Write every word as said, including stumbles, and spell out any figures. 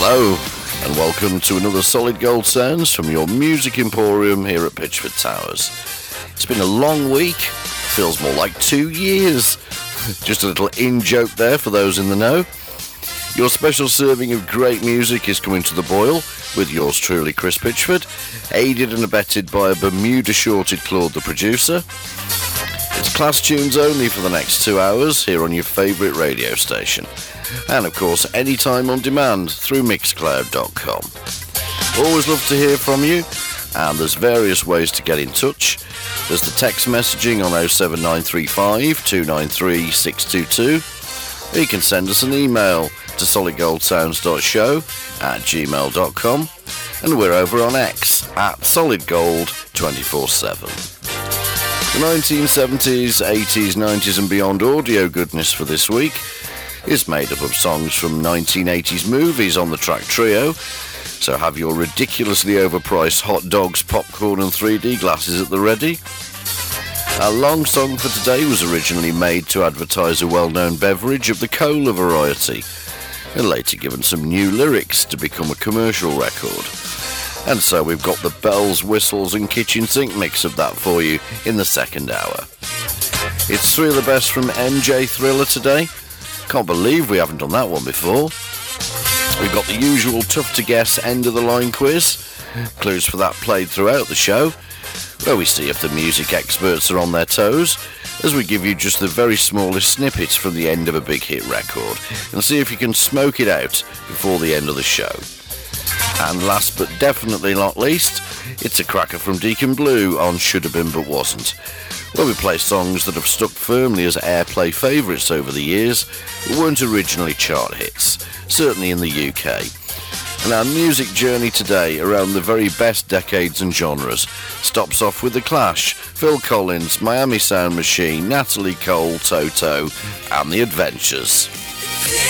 Hello, and welcome to another Solid Gold Sounds from your music emporium here at Pitchford Towers. It's been a long week, feels more like two years. Just a little in-joke there for those in the know. Your special serving of great music is coming to the boil with yours truly, Chris Pitchford, aided and abetted by a Bermuda-shorted Claude the producer. It's class tunes only for the next two hours here on your favourite radio station. And of course, anytime on demand through mixcloud dot com. Always love to hear from you, and there's various ways to get in touch. There's the text messaging on oh seven nine three five, two nine three, six two two. Or you can send us an email to solid gold sounds dot show at gmail dot com, and we're over on X at solid gold twenty-four seven. The nineteen seventies, eighties, nineties and beyond audio goodness for this week is made up of songs from nineteen eighties movies on the track trio, so have your ridiculously overpriced hot dogs, popcorn and three D glasses at the ready. Our long song for today was originally made to advertise a well-known beverage of the cola variety, and later given some new lyrics to become a commercial record. And so we've got the bells, whistles and kitchen sink mix of that for you in the second hour. It's three of the best from M J Thriller today. Can't believe we haven't done that one before. We've got the usual tough to guess end of the line quiz. Clues for that played throughout the show, where we see if the music experts are on their toes, as we give you just the very smallest snippets from the end of a big hit record, and see if you can smoke it out before the end of the show. And last but definitely not least, it's a cracker from Deacon Blue on Should Have Been But Wasn't, where we play songs that have stuck firmly as airplay favourites over the years, but weren't originally chart hits, certainly in the U K. And our music journey today around the very best decades and genres stops off with The Clash, Phil Collins, Miami Sound Machine, Natalie Cole, Toto, and The Adventures.